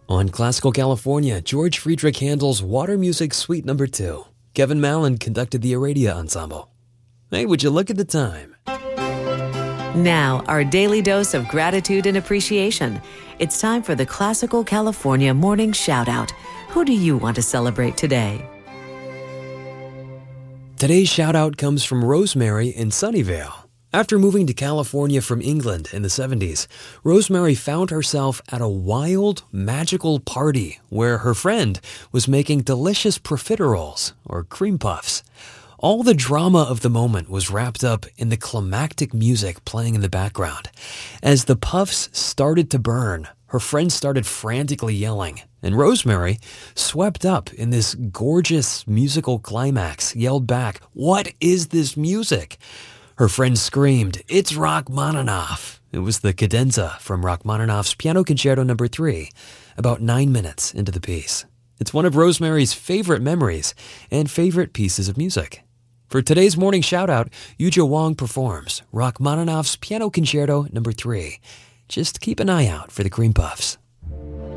On Classical California, George Friedrich Handel's Water Music Suite No. 2. Kevin Mallon conducted the Aradia Ensemble. Hey, would you look at the time? Now, our daily dose of gratitude and appreciation. It's time for the Classical California Morning Shoutout. Who do you want to celebrate today? Today's shoutout comes from Rosemary in Sunnyvale. After moving to California from England in the 70s, Rosemary found herself at a wild, magical party where her friend was making delicious profiteroles, or cream puffs. All the drama of the moment was wrapped up in the climactic music playing in the background. As the puffs started to burn, her friend started frantically yelling, and Rosemary, swept up in this gorgeous musical climax, yelled back, "What is this music?" Her friend screamed, "It's Rachmaninoff." It was the cadenza from Rachmaninoff's Piano Concerto No. 3, about 9 minutes into the piece. It's one of Rosemary's favorite memories and favorite pieces of music. For today's morning shoutout, Yuja Wong performs Rachmaninoff's Piano Concerto No. 3. Just keep an eye out for the cream puffs.